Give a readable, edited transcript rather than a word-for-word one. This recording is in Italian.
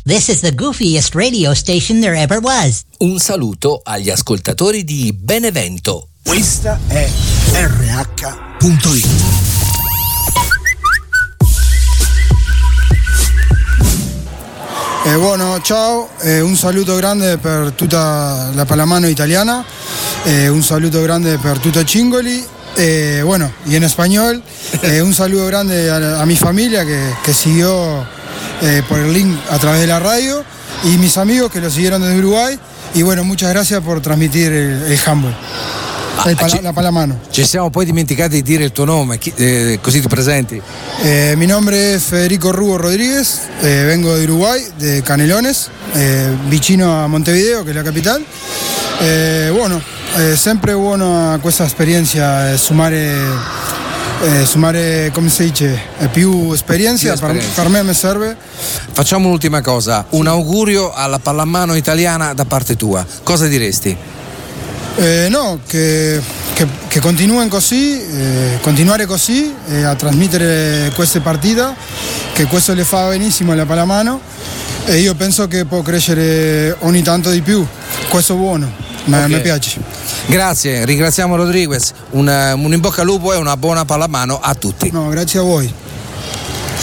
This is the goofiest radio station there ever was. Un saluto agli ascoltatori di Benevento. Questa è RH.it. Bueno, ciao, un saluto grande per tutta la pallamano italiana, un saluto grande per tutto Cingoli, bueno, y en español, un saludo grande a mi familia que siguió por el link a través de la radio y mis amigos que lo siguieron desde Uruguay, y bueno, muchas gracias por transmitir el handball. La pallamano. Ci siamo poi dimenticati di dire il tuo nome, così ti presenti. Mi nombre es Federico Rubo Rodríguez, vengo de Uruguay, de Canelones, vicino a Montevideo, che è la capital. Bueno, sempre buona questa esperienza, sumare, come si dice, più esperienza, per me mi serve. Facciamo un'ultima cosa, un augurio alla pallamano italiana da parte tua, cosa diresti? No, che continuen così, continuare così a trasmettere queste partite, che questo le fa benissimo alla pallamano, e io penso che può crescere ogni tanto di più, questo è buono, mi piace. Grazie, ringraziamo Rodriguez, un in bocca al lupo e una buona pallamano a tutti. No, grazie a voi.